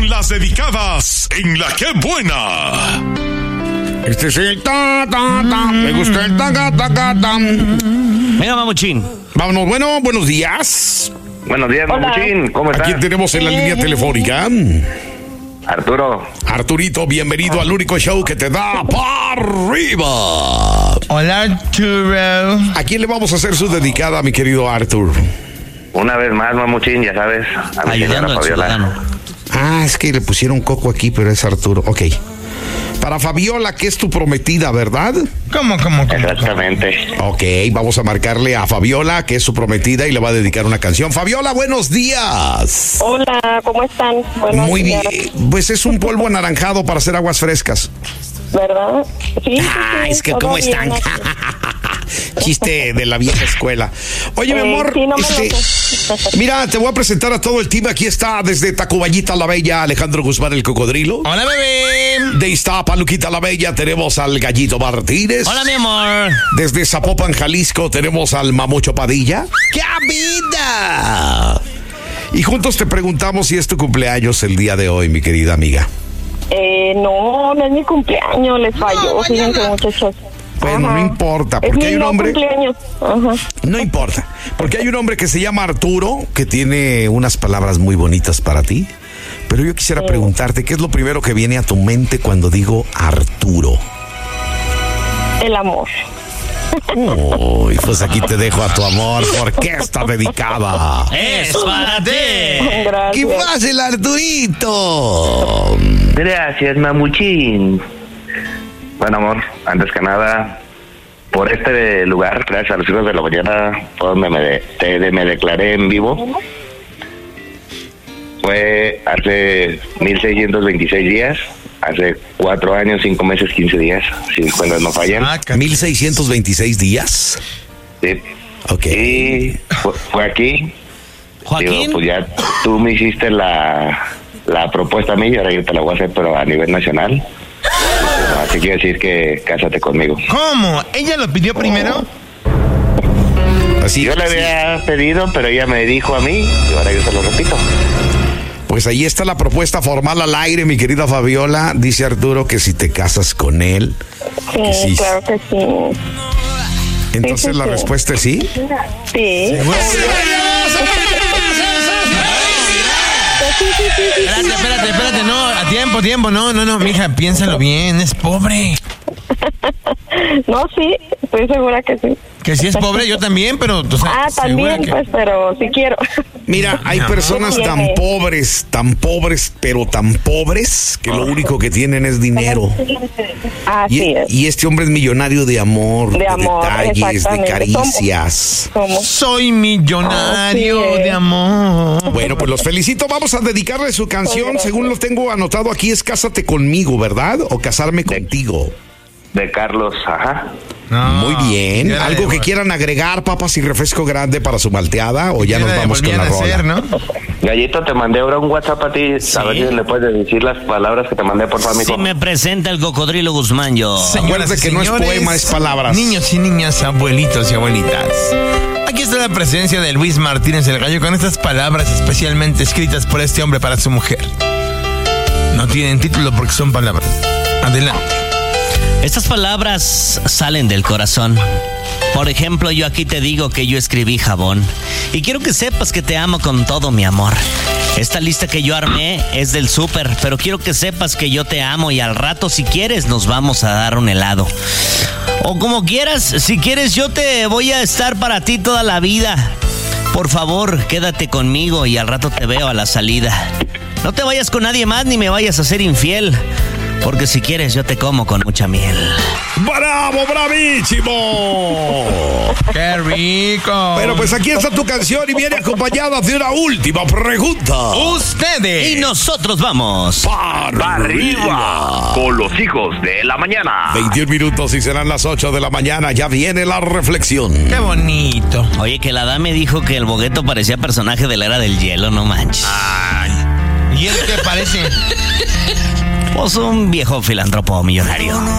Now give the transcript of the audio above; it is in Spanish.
con las dedicadas en La Qué Buena. Este es el ta-ta-ta. Me gusta el ta-ta-ta-ta. Venga, Mamuchín. Vámonos, bueno, buenos días. Buenos días, Mamuchín. ¿Cómo estás? ¿A quién tenemos en la línea telefónica? Arturo. Arturito, bienvenido al único show que te da para arriba. Hola, Arturo. ¿A quién le vamos a hacer su dedicada, mi querido Artur? Una vez más, Mamuchín, ya sabes. A mi Ayudando señora al Fabiola. ciudadano. Ah, es que le pusieron coco aquí, pero es Arturo. Ok. Para Fabiola, que es tu prometida, ¿verdad? ¿Cómo? Exactamente. Ok, vamos a marcarle a Fabiola, que es su prometida, y le va a dedicar una canción. Fabiola, buenos días. Hola, ¿cómo están? Buenos Muy días. bien. Pues es un polvo anaranjado para hacer aguas frescas. ¿Verdad? Sí. Ah, es que todo ¿cómo bien, están? Nacho. Chiste de la vieja escuela. Oye, mi amor, sí, no me lo sé. mira, te voy a presentar a todo el team. Aquí está desde Tacuballita la Bella, Alejandro Guzmán el Cocodrilo. Hola, bebé. De Iztapaluquita la Bella tenemos al Gallito Martínez. Hola, mi amor. Desde Zapopan, Jalisco tenemos al Mamucho Padilla. ¡Qué vida! Y juntos te preguntamos si es tu cumpleaños el día de hoy, mi querida amiga. No es mi cumpleaños, les falló, fíjense, muchachos. Bueno, Ajá. no importa, Es porque mi hay un no hombre... cumpleaños. Ajá. No importa, porque hay un hombre que se llama Arturo, que tiene unas palabras muy bonitas para ti. Pero yo quisiera preguntarte, ¿qué es lo primero que viene a tu mente cuando digo Arturo? El amor. Uy, pues aquí te dejo a tu amor, porque está dedicada. Es para ti. Gracias. ¿Qué pasa, el Arturito? Gracias, Mamuchín. Bueno, amor, antes que nada, por este lugar, gracias a los hijos de la mañana, fue donde me declaré en vivo. Fue hace 1626 días, hace 4 años, 5 meses, 15 días, si mis cuentas no fallan. 1626 días. Sí. Ok. Y fue aquí. Joaquín. Digo, pues ya tú me hiciste la propuesta a mí y ahora yo te la voy a hacer, pero a nivel nacional. Así quiere decir que cásate conmigo. ¿Cómo? ¿Ella lo pidió primero? Así, Yo le así. había pedido, pero ella me dijo a mí y ahora yo se lo repito. Pues ahí está la propuesta formal al aire, mi querida Fabiola. Dice Arturo que si te casas con él. que Sí, sí. claro que sí. Entonces sí, la sí. respuesta es sí. Sí. Espérate, no, a tiempo, no, mija, piénsalo bien, es pobre. No, sí, estoy segura que sí. Que si es pobre, yo también, pero, o sea, También, segura que... pues, pero sí quiero. Mira, hay No. personas ¿Qué tan tiene? pobres, pero tan pobres que lo único que tienen es dinero. Así es. Y este hombre es millonario de amor, De amor, detalles, de exactamente. caricias. ¿Cómo? Soy millonario Así es. de amor. Bueno, pues los felicito. Vamos a dedicarle su canción. Según lo tengo anotado aquí, es Cásate conmigo, ¿verdad? O Casarme contigo. De Carlos, ajá. No, Muy bien. ya la ¿Algo que devol- quieran agregar, papas y refresco grande para su malteada? ¿O ya nos la vamos con la devolvían a rola? hacer, ¿no? Gallito, te mandé ahora un WhatsApp a ti. Sí. A ver si le puedes decir las palabras que te mandé, por favor, Si mijo. me presenta el Cocodrilo Guzmán, yo. Señoras y que no es señores, poema, es palabras. Niños y niñas, abuelitos y abuelitas. Aquí está la presencia de Luis Martínez el Gallo con estas palabras especialmente escritas por este hombre para su mujer. No tienen título porque son palabras. Adelante. Estas palabras salen del corazón. Por ejemplo, yo aquí te digo que yo escribí jabón. Y quiero que sepas que te amo con todo mi amor. Esta lista que yo armé es del súper, pero quiero que sepas que yo te amo y al rato, si quieres, nos vamos a dar un helado. O como quieras, si quieres, yo te voy a estar para ti toda la vida. Por favor, quédate conmigo y al rato te veo a la salida. No te vayas con nadie más ni me vayas a ser infiel. Porque si quieres, yo te como con mucha miel. ¡Bravo, bravísimo! ¡Qué rico! Bueno, pues aquí está tu canción y viene acompañada de una última pregunta. ustedes. Y nosotros vamos. ¡Para arriba! Con los hijos de la mañana. 21 minutos y serán las 8 de la mañana. Ya viene la reflexión. ¡Qué bonito! Oye, que la dame dijo que el bogueto parecía personaje de la Era del Hielo, no manches. ¿Y él qué parece? Pues un viejo filántropo millonario.